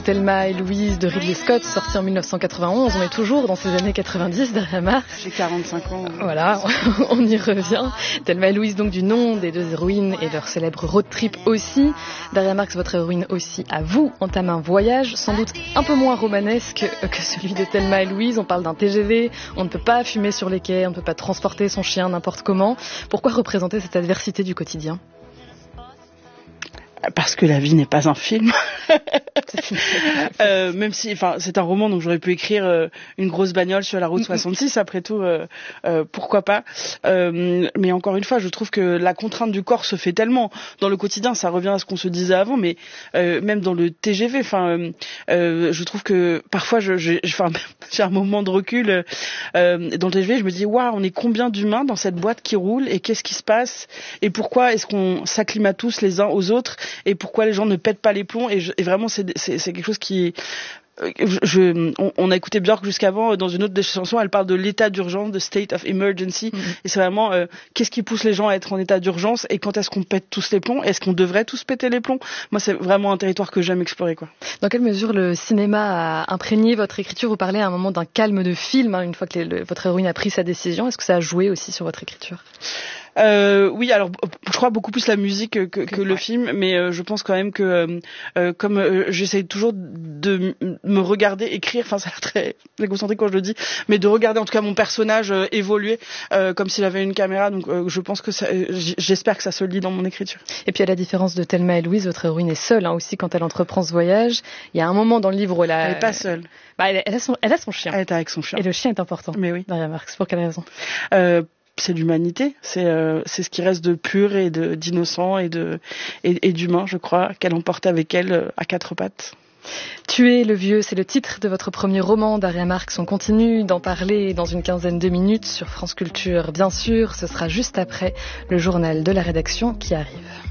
Thelma et Louise de Ridley Scott, sorti en 1991. On est toujours dans ces années 90, Daria Marx. J'ai 45 ans. Voilà, on y revient. Thelma et Louise, donc du nom des deux héroïnes et leur célèbre road trip aussi. Daria Marx, votre héroïne aussi, à vous, entame un voyage, sans doute un peu moins romanesque que celui de Thelma et Louise. On parle d'un TGV, on ne peut pas fumer sur les quais, on ne peut pas transporter son chien n'importe comment. Pourquoi représenter cette adversité du quotidien ? Parce que la vie n'est pas un film. Même si, enfin, c'est un roman, donc j'aurais pu écrire une grosse bagnole sur la route 66. Après tout, pourquoi pas. Mais encore une fois, je trouve que la contrainte du corps se fait tellement dans le quotidien. Ça revient à ce qu'on se disait avant, mais même dans le TGV. Enfin, je trouve que parfois, j'ai un moment de recul dans le TGV. Je me dis, waouh, on est combien d'humains dans cette boîte qui roule et qu'est-ce qui se passe et pourquoi est-ce qu'on s'acclimate tous les uns aux autres? Et pourquoi les gens ne pètent pas les plombs et vraiment c'est quelque chose qui on a écouté Björk jusqu'avant dans une autre des chansons, elle parle de l'état d'urgence, de state of emergency, et c'est vraiment qu'est-ce qui pousse les gens à être en état d'urgence et quand est-ce qu'on pète tous les plombs, est-ce qu'on devrait tous péter les plombs? Moi c'est vraiment un territoire que j'aime explorer, quoi. Dans quelle mesure le cinéma a imprégné votre écriture? Vous parlez à un moment d'un calme de film, une fois que votre héroïne a pris sa décision. Est-ce que ça a joué aussi sur votre écriture? Oui, alors je crois beaucoup plus la musique que le film, mais je pense quand même que comme j'essaye toujours de me regarder écrire, enfin ça a l'air très égocentrique quand je le dis, mais de regarder en tout cas mon personnage évoluer comme s'il avait une caméra, donc je pense que j'espère que ça se lit dans mon écriture. Et puis à la différence de Thelma et Louise, votre héroïne est seule aussi quand elle entreprend ce voyage. Il y a un moment dans le livre où elle est pas seule. Elle a son chien. Elle est avec son chien. Et le chien est important. Mais oui. Daria Marx, pour quelle raison? C'est l'humanité, c'est ce qui reste de pur et d'innocent et d'humain, je crois, qu'elle emporte avec elle à quatre pattes. Tuer le vieux, c'est le titre de votre premier roman, Daria Marx. On continue d'en parler dans une quinzaine de minutes sur France Culture. Bien sûr, ce sera juste après le journal de la rédaction qui arrive.